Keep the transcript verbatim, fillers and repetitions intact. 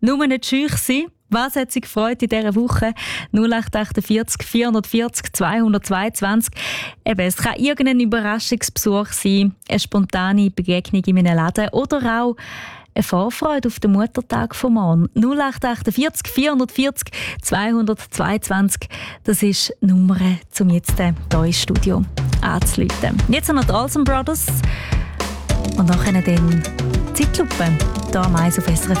Nur nicht scheu sein. Was hat Sie gefreut in dieser Woche? null acht achtundvierzig vierhundertvierzig zweihundertzweiundzwanzig. Eben, es kann irgendein Überraschungsbesuch sein, eine spontane Begegnung in einem Laden oder auch eine Vorfreude auf den Muttertag von morgen. null acht achtundvierzig vierhundertvierzig zweihundertzweiundzwanzig. Das ist die Nummer, um jetzt hier ins Studio anzurufen. Jetzt haben wir die Olsen Brothers und nachher dann Zeitlupe. Hier am Eis auf S R F